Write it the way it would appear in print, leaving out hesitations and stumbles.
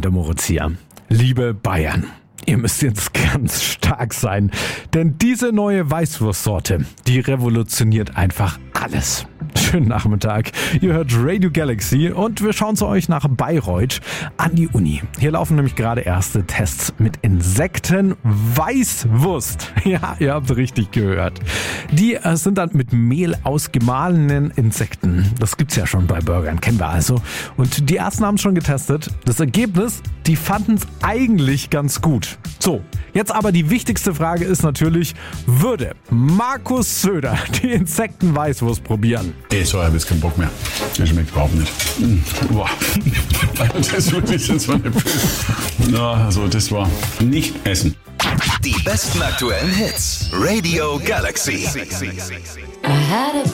der Moritz hier. Liebe Bayern, ihr müsst jetzt ganz stark sein, denn diese neue Weißwurstsorte, die revolutioniert einfach alles. Schönen Nachmittag. Ihr hört Radio Galaxy und wir schauen zu euch nach Bayreuth an die Uni. Hier laufen nämlich gerade erste Tests mit Insektenweißwurst. Ja, ihr habt richtig gehört. Die sind dann mit Mehl aus gemahlenen Insekten. Das gibt's ja schon bei Burgern, kennen wir also. Und die ersten haben es schon getestet. Das Ergebnis, die fanden es eigentlich ganz gut. So, jetzt aber die wichtigste Frage ist natürlich, würde Markus Söder die Insektenweißwurst probieren? So habe ich jetzt keinen Bock mehr. Das schmeckt überhaupt nicht. Boah. Das wirklich jetzt mal nicht böse. Ja, also das war nicht essen. Die besten aktuellen Hits. Radio Galaxy. I had a